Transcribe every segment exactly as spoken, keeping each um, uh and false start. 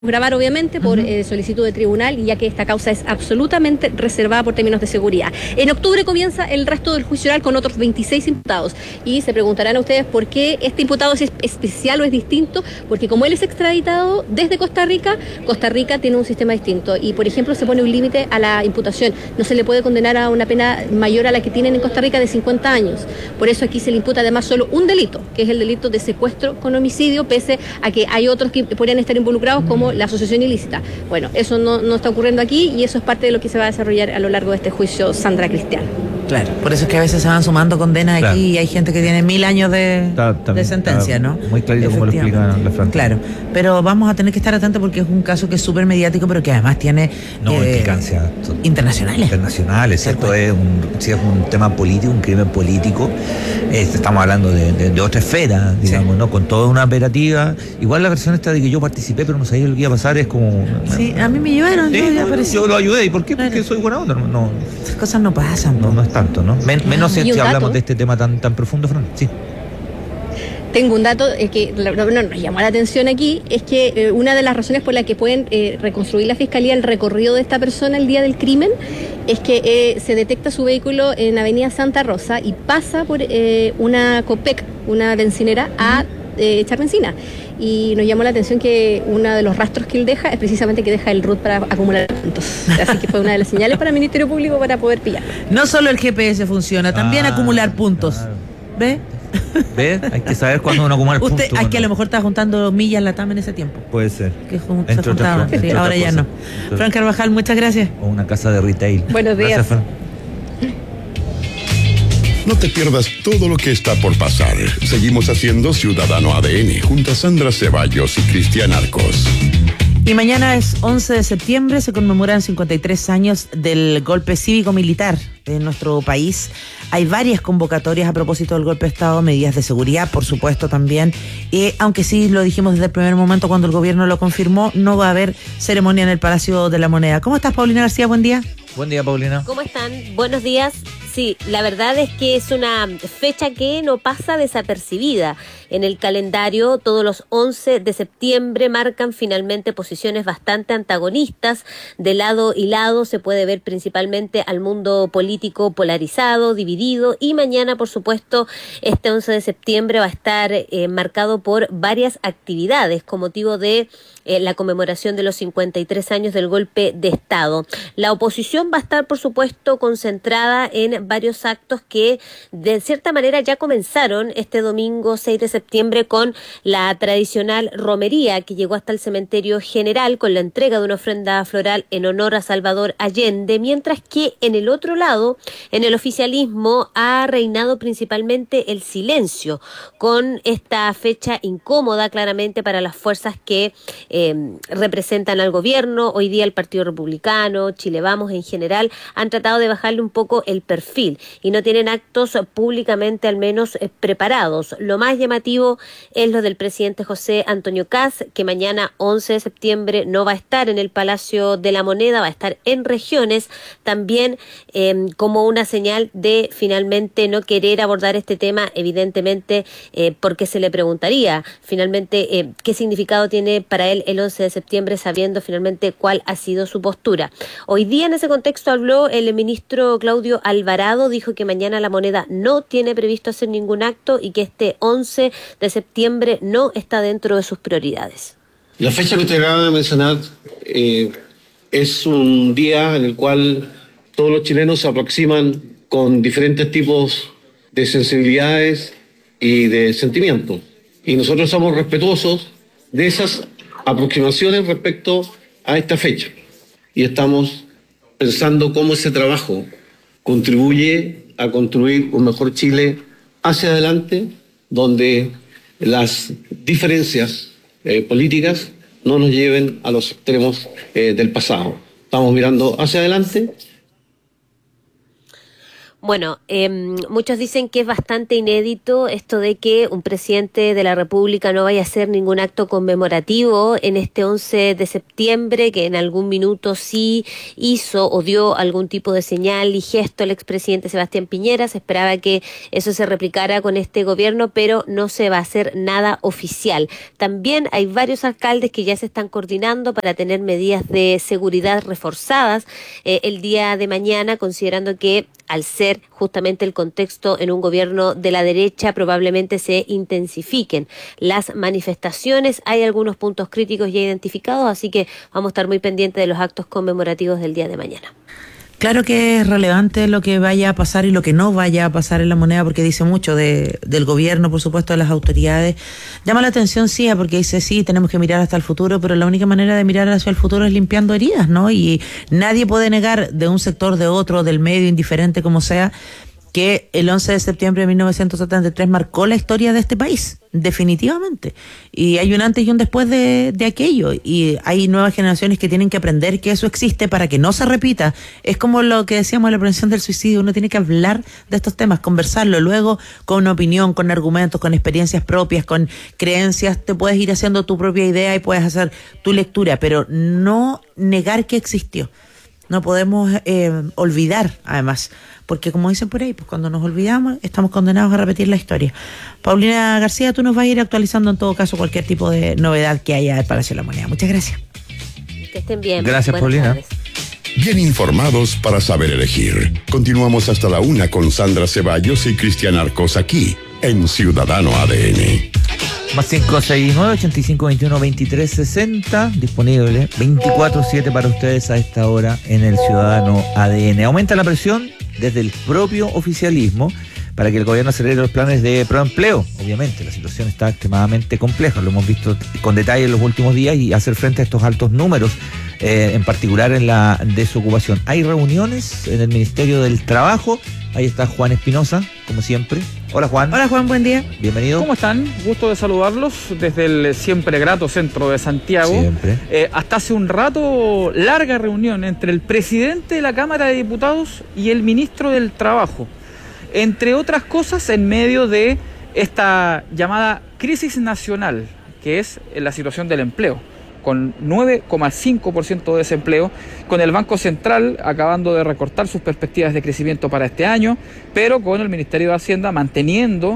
grabar obviamente por uh-huh. eh, solicitud de tribunal, ya que esta causa es absolutamente reservada por términos de seguridad. En octubre comienza el resto del juicio oral con otros veintiséis imputados y se preguntarán a ustedes por qué este imputado es especial o es distinto, porque como él es extraditado desde Costa Rica, Costa Rica tiene un sistema distinto y por ejemplo se pone un límite a la imputación, no se le puede condenar a una pena mayor a la que tienen en Costa Rica de cincuenta años, por eso aquí se le imputa además solo un delito, que es el delito de secuestro con homicidio, pese a que hay otros que podrían estar involucrados como la asociación ilícita. Bueno, eso no, no está ocurriendo aquí y eso es parte de lo que se va a desarrollar a lo largo de este juicio, Sandra Cristian. Claro, por eso es que a veces se van sumando condenas claro. aquí y hay gente que tiene mil años de, está, también, de sentencia, ¿no? Muy clarito como lo explica la Fran. Claro, pero vamos a tener que estar atentos porque es un caso que es súper mediático, pero que además tiene no, eh, implicancias internacionales. Internacionales, ¿cierto? Es un, si es un tema político, un crimen político, eh, estamos hablando de, de, de otra esfera, digamos, sí. ¿no? Con toda una operativa. Igual la versión esta de que yo participé, pero no sabía lo que iba a pasar, es como... Sí, a mí me llevaron, sí, yo, no, no, yo lo ayudé. ¿Y por qué? Claro. Porque soy buena onda. No, esas cosas no pasan. No, no es tanto, ¿no? Men, menos si, si hablamos de este tema tan, tan profundo, Fran. Sí. Tengo un dato eh, que no, no, nos llamó la atención aquí, es que eh, una de las razones por las que pueden eh, reconstruir la Fiscalía el recorrido de esta persona el día del crimen es que eh, se detecta su vehículo en Avenida Santa Rosa y pasa por eh, una Copec, una bencinera, a eh, echar benzina. Y nos llamó la atención que uno de los rastros que él deja es precisamente que deja el R U T para acumular puntos. Así que fue una de las señales para el Ministerio Público para poder pillar. No solo el G P S funciona, también ah, acumular puntos. Claro. ¿Ve? ¿Ves? Hay que saber cuándo uno acumula puntos. Usted, hay que a lo mejor estaba juntando millas en la T A M en ese tiempo. Puede ser. Que jun, se juntaban. Sí, ahora ya no. Entonces, Fran Carvajal, muchas gracias. O una casa de retail. Buenos días. Gracias, Fran. No te pierdas todo lo que está por pasar. Seguimos haciendo Ciudadano A D N junto a Sandra Ceballos y Cristian Arcos. Y mañana es once de septiembre, se conmemoran cincuenta y tres años del golpe cívico-militar en nuestro país. Hay varias convocatorias a propósito del golpe de Estado, medidas de seguridad, por supuesto, también. Eh, aunque sí, lo dijimos desde el primer momento cuando el gobierno lo confirmó, no va a haber ceremonia en el Palacio de la Moneda. ¿Cómo estás, Paulina García? Buen día. Buen día, Paulina. ¿Cómo están? Buenos días. Sí, la verdad es que es una fecha que no pasa desapercibida. En el calendario, todos los once de septiembre marcan finalmente posiciones bastante antagonistas. De lado y lado se puede ver principalmente al mundo político polarizado, dividido. Y mañana, por supuesto, este once de septiembre va a estar eh, marcado por varias actividades con motivo de eh, la conmemoración de los cincuenta y tres años del golpe de Estado. La oposición va a estar, por supuesto, concentrada en varios actos que de cierta manera ya comenzaron este domingo seis de septiembre con la tradicional romería que llegó hasta el cementerio general con la entrega de una ofrenda floral en honor a Salvador Allende, mientras que en el otro lado, en el oficialismo, ha reinado principalmente el silencio con esta fecha incómoda claramente para las fuerzas que eh, representan al gobierno. Hoy día el Partido Republicano, Chile Vamos en general, han tratado de bajarle un poco el perfil y no tienen actos públicamente al menos eh, preparados. Lo más llamativo es lo del presidente José Antonio Kast, que mañana once de septiembre no va a estar en el Palacio de la Moneda, va a estar en regiones, también eh, como una señal de finalmente no querer abordar este tema, evidentemente eh, porque se le preguntaría finalmente eh, qué significado tiene para él el once de septiembre, sabiendo finalmente cuál ha sido su postura. Hoy día en ese contexto habló el ministro Claudio Alvarado, dijo que mañana la Moneda no tiene previsto hacer ningún acto y que este once de septiembre no está dentro de sus prioridades. La fecha que usted acaba de mencionar eh, es un día en el cual todos los chilenos se aproximan con diferentes tipos de sensibilidades y de sentimientos. Y nosotros somos respetuosos de esas aproximaciones respecto a esta fecha. Y estamos pensando cómo ese trabajo contribuye a construir un mejor Chile hacia adelante, donde las diferencias eh, políticas no nos lleven a los extremos eh, del pasado. Estamos mirando hacia adelante. Bueno, eh, muchos dicen que es bastante inédito esto de que un presidente de la República no vaya a hacer ningún acto conmemorativo en este once de septiembre, que en algún minuto sí hizo o dio algún tipo de señal y gesto el expresidente Sebastián Piñera. Se esperaba que eso se replicara con este gobierno, pero no se va a hacer nada oficial. También hay varios alcaldes que ya se están coordinando para tener medidas de seguridad reforzadas eh, el día de mañana, considerando que al ser justamente el contexto en un gobierno de la derecha, probablemente se intensifiquen las manifestaciones. Hay algunos puntos críticos ya identificados, así que vamos a estar muy pendientes de los actos conmemorativos del día de mañana. Claro que es relevante lo que vaya a pasar y lo que no vaya a pasar en la moneda, porque dice mucho de, del gobierno, por supuesto, de las autoridades. Llama la atención, sí, porque dice, sí, tenemos que mirar hasta el futuro, pero la única manera de mirar hacia el futuro es limpiando heridas, ¿no? Y nadie puede negar de un sector, de otro, del medio, indiferente como sea, que el once de septiembre de mil novecientos setenta y tres marcó la historia de este país, definitivamente. Y hay un antes y un después de, de aquello. Y hay nuevas generaciones que tienen que aprender que eso existe para que no se repita. Es como lo que decíamos en la prevención del suicidio. Uno tiene que hablar de estos temas, conversarlo. Luego, con opinión, con argumentos, con experiencias propias, con creencias, te puedes ir haciendo tu propia idea y puedes hacer tu lectura, pero no negar que existió. No podemos eh, olvidar, además, porque como dicen por ahí, pues cuando nos olvidamos estamos condenados a repetir la historia. Paulina García, tú nos vas a ir actualizando en todo caso cualquier tipo de novedad que haya del Palacio de la Moneda. Muchas gracias. Que estén bien. Gracias, Buenas Paulina. tardes. Bien informados para saber elegir. Continuamos hasta la una con Sandra Ceballos y Cristian Arcos aquí en Ciudadano A D N. Más cinco seis nueve, ochenta y cinco, veintiuno, veintitrés, sesenta, disponible veinticuatro siete para ustedes a esta hora en el Ciudadano A D N. Aumenta la presión desde el propio oficialismo para que el gobierno acelere los planes de proempleo. Obviamente, la situación está extremadamente compleja, lo hemos visto con detalle en los últimos días, y hacer frente a estos altos números, eh, en particular en la desocupación. Hay reuniones en el Ministerio del Trabajo. Ahí está Juan Espinosa, como siempre. Hola, Juan. Hola, Juan, buen día. Bienvenido. ¿Cómo están? Gusto de saludarlos desde el siempre grato centro de Santiago. Siempre. Eh, hasta hace un rato, larga reunión entre el presidente de la Cámara de Diputados y el ministro del Trabajo. Entre otras cosas, en medio de esta llamada crisis nacional, que es la situación del empleo, con nueve coma cinco por ciento de desempleo, con el Banco Central acabando de recortar sus perspectivas de crecimiento para este año, pero con el Ministerio de Hacienda manteniendo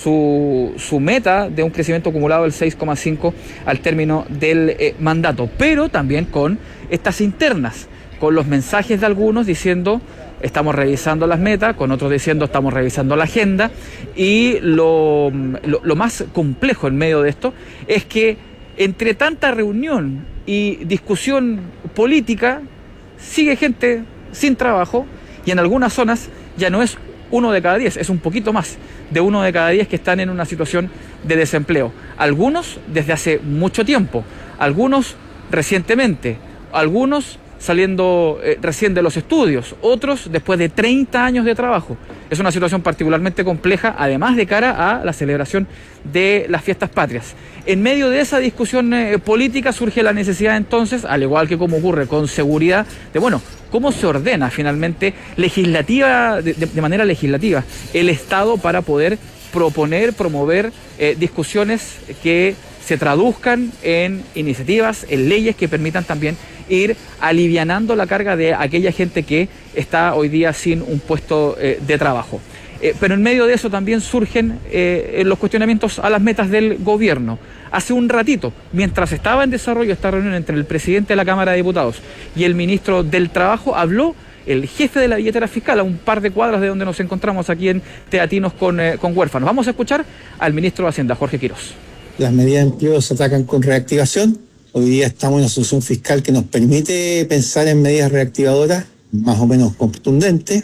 su, su meta de un crecimiento acumulado del seis coma cinco por ciento al término del eh, mandato, pero también con estas internas, con los mensajes de algunos diciendo estamos revisando las metas, con otros diciendo estamos revisando la agenda, y lo, lo, lo más complejo en medio de esto es que entre tanta reunión y discusión política, sigue gente sin trabajo, y en algunas zonas ya no es uno de cada diez, es un poquito más de uno de cada diez que están en una situación de desempleo. Algunos desde hace mucho tiempo, algunos recientemente, algunos saliendo eh, recién de los estudios, otros después de treinta años de trabajo. Es una situación particularmente compleja, además de cara a la celebración de las fiestas patrias. En medio de esa discusión eh, política surge la necesidad entonces, al igual que como ocurre con seguridad, de bueno, cómo se ordena finalmente legislativa, de, de manera legislativa, el Estado para poder proponer, promover eh, discusiones que se traduzcan en iniciativas, en leyes que permitan también ir alivianando la carga de aquella gente que está hoy día sin un puesto eh, de trabajo. Eh, pero en medio de eso también surgen eh, los cuestionamientos a las metas del gobierno. Hace un ratito, mientras estaba en desarrollo esta reunión entre el presidente de la Cámara de Diputados y el ministro del Trabajo, habló el jefe de la billetera fiscal a un par de cuadras de donde nos encontramos aquí en Teatinos con, eh, con Huérfanos. Vamos a escuchar al ministro de Hacienda, Jorge Quirós. Las medidas de empleo se atacan con reactivación. Hoy día estamos en una solución fiscal que nos permite pensar en medidas reactivadoras más o menos contundentes,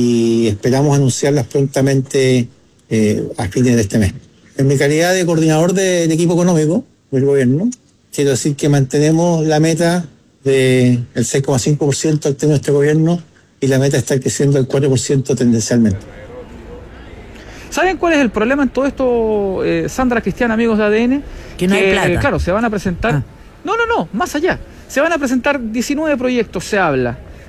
y esperamos anunciarlas prontamente eh, a fines de este mes. En mi calidad de coordinador del equipo económico del gobierno, quiero decir que mantenemos la meta del seis coma cinco por ciento al término de este gobierno, y la meta está creciendo al cuatro por ciento tendencialmente. ¿Saben cuál es el problema en todo esto, eh, Sandra, Cristian, amigos de A D N? Que no hay plata. Claro, se van a presentar... Ah. No, no, no, más allá. Se van a presentar diecinueve proyectos, se habla.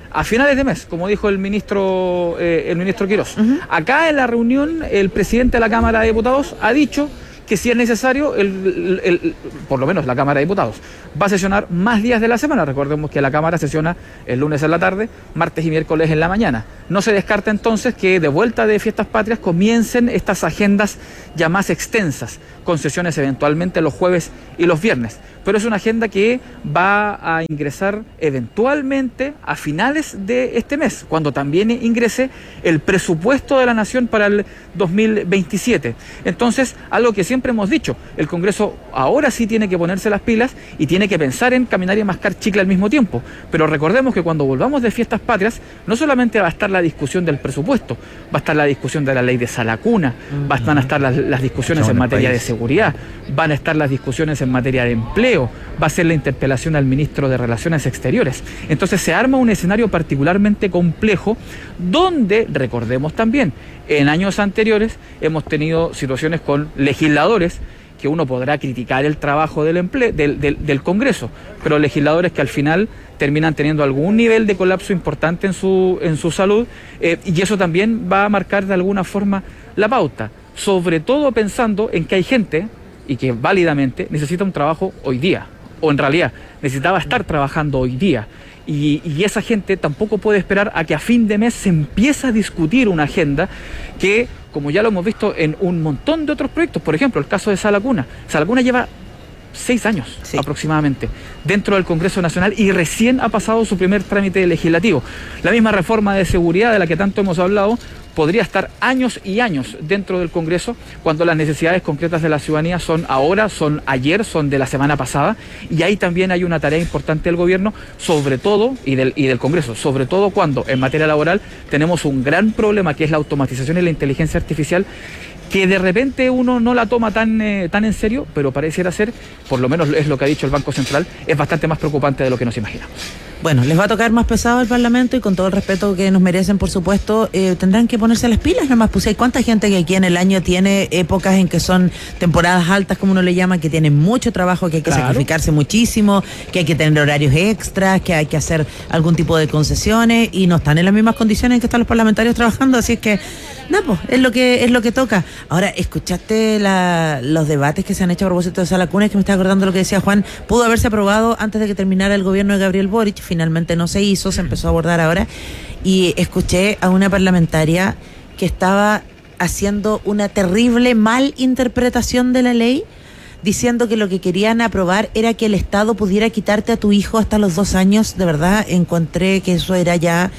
a finales de mes, como dijo el ministro eh, el ministro Quirós. Uh-huh. Acá en la reunión, el presidente de la Cámara de Diputados ha dicho que si es necesario, el, el, el, por lo menos la Cámara de Diputados va a sesionar más días de la semana. Recordemos que la Cámara sesiona el lunes en la tarde, martes y miércoles en la mañana. No se descarta entonces que de vuelta de Fiestas Patrias comiencen estas agendas ya más extensas, con sesiones eventualmente los jueves y los viernes. Pero es una agenda que va a ingresar eventualmente a finales de este mes, cuando también ingrese el presupuesto de la Nación para el dos mil veintisiete. Entonces, algo que siempre hemos dicho, el Congreso ahora sí tiene que ponerse las pilas y tiene que pensar en caminar y mascar chicle al mismo tiempo. Pero recordemos que cuando volvamos de Fiestas Patrias, no solamente va a estar la discusión del presupuesto, va a estar la discusión de la ley de Sala Cuna, van a estar las, las discusiones en materia de seguridad, van a estar las discusiones en materia de empleo, va a ser la interpelación al ministro de Relaciones Exteriores. Entonces se arma un escenario particularmente complejo donde, recordemos también, en años anteriores hemos tenido situaciones con legisladores que uno podrá criticar el trabajo del, emple del, del, del Congreso, pero legisladores que al final terminan teniendo algún nivel de colapso importante en su, en su salud, eh, y eso también va a marcar de alguna forma la pauta, sobre todo pensando en que hay gente y que válidamente necesita un trabajo hoy día, o en realidad necesitaba estar trabajando hoy día, y, y esa gente tampoco puede esperar a que a fin de mes se empiece a discutir una agenda que, como ya lo hemos visto en un montón de otros proyectos, por ejemplo, el caso de Sala Cuna. Sala Cuna lleva seis años sí. aproximadamente dentro del Congreso Nacional y recién ha pasado su primer trámite legislativo. La misma reforma de seguridad de la que tanto hemos hablado podría estar años y años dentro del Congreso cuando las necesidades concretas de la ciudadanía son ahora, son ayer, son de la semana pasada, y ahí también hay una tarea importante del gobierno, sobre todo, y del, y del Congreso, sobre todo cuando en materia laboral tenemos un gran problema que es la automatización y la inteligencia artificial, que de repente uno no la toma tan, eh, tan en serio, pero pareciera ser, por lo menos es lo que ha dicho el Banco Central, es bastante más preocupante de lo que nos imaginamos. Bueno, les va a tocar más pesado el Parlamento y con todo el respeto que nos merecen, por supuesto, eh, tendrán que ponerse las pilas nomás. Pues hay cuánta gente que aquí en el año tiene épocas en que son temporadas altas, como uno le llama, que tienen mucho trabajo, que hay que claro. sacrificarse muchísimo, que hay que tener horarios extras, que hay que hacer algún tipo de concesiones y no están en las mismas condiciones en que están los parlamentarios trabajando, así es que, no, pues, es lo que, es lo que toca. Ahora, ¿escuchaste la, los debates que se han hecho a propósito de Sala Cuna? Es que me está acordando lo que decía Juan, pudo haberse aprobado antes de que terminara el gobierno de Gabriel Boric, finalmente no se hizo, se empezó a abordar ahora, y escuché a una parlamentaria que estaba haciendo una terrible mal interpretación de la ley, diciendo que lo que querían aprobar era que el Estado pudiera quitarte a tu hijo hasta los dos años. De verdad, encontré que eso era ya,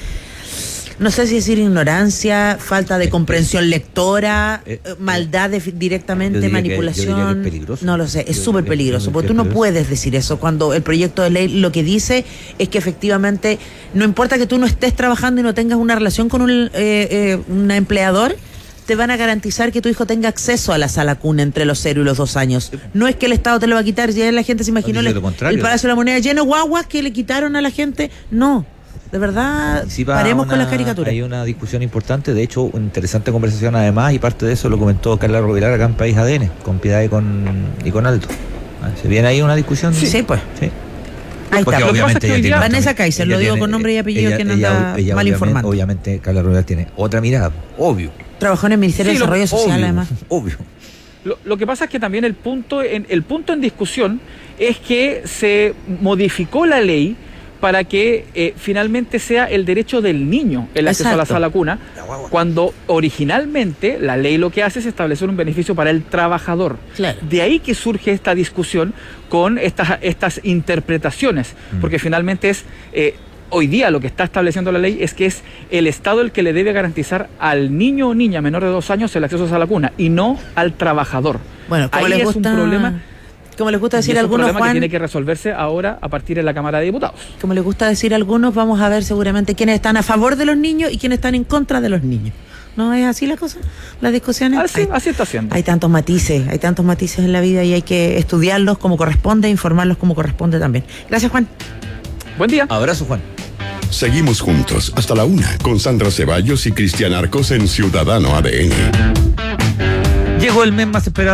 no sé si decir ignorancia, falta de comprensión lectora, eh, eh, maldad de, directamente, manipulación. Que, que es no lo sé, es súper peligroso, porque tú no puedes decir eso cuando el proyecto de ley lo que dice es que efectivamente no importa que tú no estés trabajando y no tengas una relación con un, eh, eh, un empleador, te van a garantizar que tu hijo tenga acceso a la Sala Cuna entre los cero y los dos años. No es que el Estado te lo va a quitar, ya la gente se imaginó el, el Palacio de la Moneda lleno de guaguas que le quitaron a la gente. No. De verdad, paremos una, con las caricaturas. Hay una discusión importante, de hecho, una interesante conversación además, y parte de eso lo comentó Carla Rovilar acá en País A D N, con Piedad y con, y con Aldo. ¿Se viene ahí una discusión? Sí, sí pues. Sí. Ahí porque está. Obviamente ella tiene, Vanessa Kaiser, lo digo con nombre y apellido, que no anda ella, mal informando. Obviamente Carla Rovilar tiene otra mirada, obvio. Trabajó en el Ministerio sí, de Desarrollo Social, obvio, además. Obvio. Lo, lo que pasa es que también el punto, en, el punto en discusión es que se modificó la ley para que eh, finalmente sea el derecho del niño el acceso Exacto. a la Sala Cuna, cuando originalmente la ley lo que hace es establecer un beneficio para el trabajador. Claro. De ahí que surge esta discusión con estas, estas interpretaciones, mm. porque finalmente es... Eh, hoy día lo que está estableciendo la ley es que es el Estado el que le debe garantizar al niño o niña menor de dos años el acceso a la cuna y no al trabajador. Bueno, como ahí les es gusta... un problema... Como les gusta decir a algunos, Juan, que tiene que resolverse ahora a partir de la Cámara de Diputados. Como les gusta decir a algunos, vamos a ver seguramente quiénes están a favor de los niños y quiénes están en contra de los niños. ¿No es así la cosa? Las discusiones. Así, hay, así está siendo. Hay tantos matices, hay tantos matices en la vida y hay que estudiarlos como corresponde, informarlos como corresponde también. Gracias, Juan. Buen día. Abrazo, Juan. Seguimos juntos hasta la una con Sandra Ceballos y Cristian Arcos en Ciudadano A D N. Llegó el mes más esperado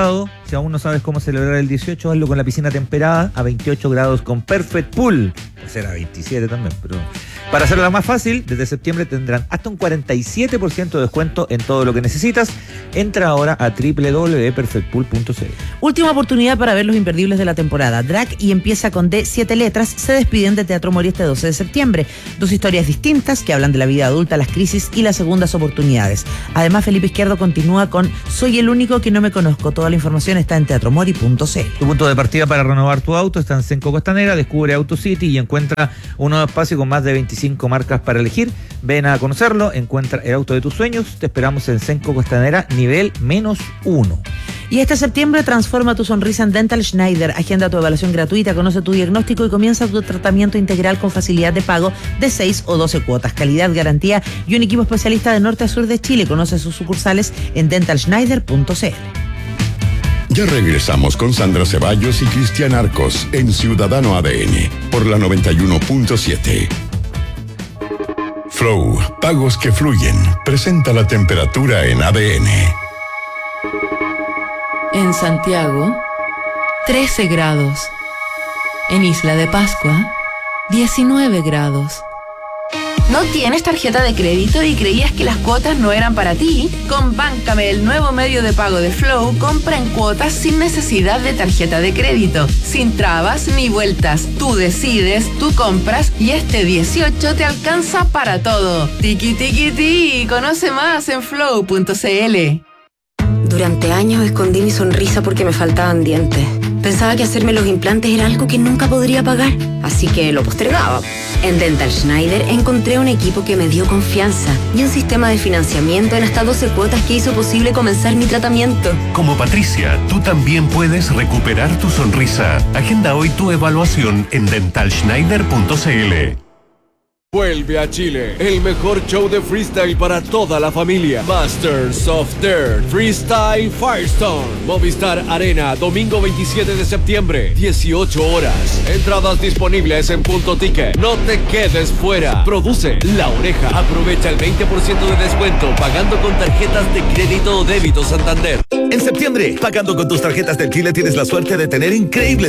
Si aún no sabes cómo celebrar el dieciocho, hazlo con la piscina temperada a veintiocho grados con Perfect Pool. Será veintisiete también, pero... Para hacerlo más fácil, desde septiembre tendrán hasta un cuarenta y siete por ciento de descuento en todo lo que necesitas. Entra ahora a doble u doble u doble u punto perfect pool punto c l. Última oportunidad para ver los imperdibles de la temporada. Drag y Empieza con D, siete letras, se despiden de Teatro Mori este doce de septiembre. Dos historias distintas que hablan de la vida adulta, las crisis y las segundas oportunidades. Además, Felipe Izquierdo continúa con Soy el único que no me conozco. Toda la información está en teatro mori punto c l. Tu punto de partida para renovar tu auto está en Cenco Costanera. Descubre Auto City y encuentra un nuevo espacio con más de veinticinco marcas para elegir. Ven a conocerlo, encuentra el auto de tus sueños. Te esperamos en Cenco Costanera, nivel menos uno. Y este septiembre transforma tu sonrisa en Dental Schneider. Agenda tu evaluación gratuita, conoce tu diagnóstico y comienza tu tratamiento integral con facilidad de pago de seis o doce cuotas. Calidad, garantía y un equipo especialista de norte a sur de Chile. Conoce sus sucursales en dental schneider punto c l. Ya regresamos con Sandra Ceballos y Cristian Arcos en Ciudadano A D N por la noventa y uno punto siete. Flow, pagos que fluyen. Presenta la temperatura en A D N. En Santiago, trece grados. En Isla de Pascua, diecinueve grados. ¿No tienes tarjeta de crédito y creías que las cuotas no eran para ti? Con Báncame, el nuevo medio de pago de Flow, compra en cuotas sin necesidad de tarjeta de crédito. Sin trabas ni vueltas. Tú decides, tú compras y este dieciocho te alcanza para todo. Tiki tiki ti. Conoce más en flow punto c l. Durante años escondí mi sonrisa porque me faltaban dientes. Pensaba que hacerme los implantes era algo que nunca podría pagar, así que lo postergaba. En Dental Schneider encontré un equipo que me dio confianza y un sistema de financiamiento en hasta doce cuotas que hizo posible comenzar mi tratamiento. Como Patricia, tú también puedes recuperar tu sonrisa. Agenda hoy tu evaluación en dental schneider punto c l. Vuelve a Chile, el mejor show de freestyle para toda la familia. Masters of Dirt Freestyle Firestone. Movistar Arena, domingo veintisiete de septiembre, dieciocho horas. Entradas disponibles en Punto Ticket. No te quedes fuera. Produce La Oreja. Aprovecha el veinte por ciento de descuento pagando con tarjetas de crédito o débito Santander. En septiembre, pagando con tus tarjetas del Chile tienes la suerte de tener increíbles